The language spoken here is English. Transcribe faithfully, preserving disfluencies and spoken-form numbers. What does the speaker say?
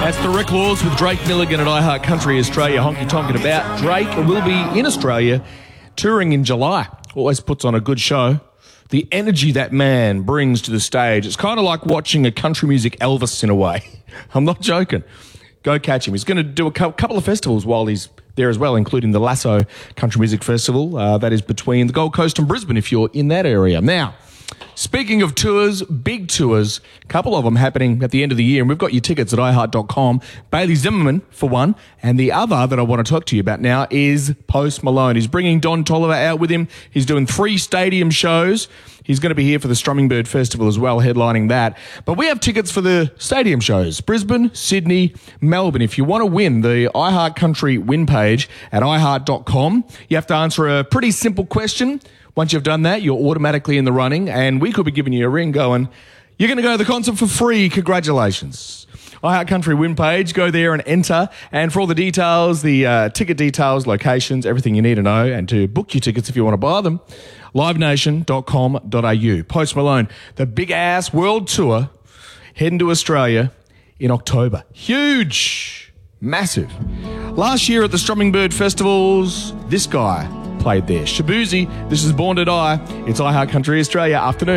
That's the Rick Laws with Drake Milligan at iHeart Country Australia. Honky tonking about. Drake will be in Australia touring in July. Always puts on a good show. The energy that man brings to the stage, it's kind of like watching a country music Elvis in a way. I'm not joking. Go catch him. He's going to do a couple of festivals while he's there as well, including the Lasso Country Music Festival. Uh, that is between the Gold Coast and Brisbane if you're in that area. Now, speaking of tours, big tours, a couple of them happening at the end of the year, and we've got your tickets at i heart dot com. Bailey Zimmerman, for one, and the other that I want to talk to you about now is Post Malone. He's bringing Don Toliver out with him. He's doing three stadium shows. He's going to be here for the Strumming Bird Festival as well, headlining that. But we have tickets for the stadium shows, Brisbane, Sydney, Melbourne. If you want to win the iHeart Country win page at i heart dot com, you have to answer a pretty simple question. Once you've done that, you're automatically in the running, and we could be giving you a ring going, you're going to go to the concert for free. Congratulations. iHeart Country win page, go there and enter. And for all the details, the uh, ticket details, locations, everything you need to know, and to book your tickets if you want to buy them, live nation dot com dot a u. Post Malone, the big-ass world tour, heading to Australia in October. Huge. Massive. Last year at the Strumming Bird Festivals, this guy played there. Shabuzi, this is Born to Die. It's iHeart Country Australia afternoon.